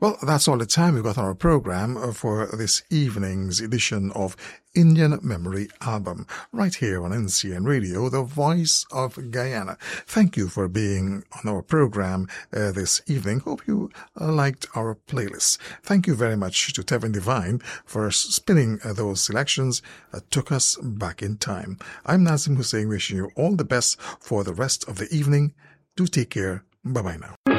Well, that's all the time we've got on our program for this evening's edition of Indian Memory Album, right here on NCN Radio, the voice of Guyana. Thank you for being on our program this evening. Hope you liked our playlist. Thank you very much to Tevin Divine for spinning those selections that took us back in time. I'm Nazim Hussain, wishing you all the best for the rest of the evening. Do take care. Bye-bye now.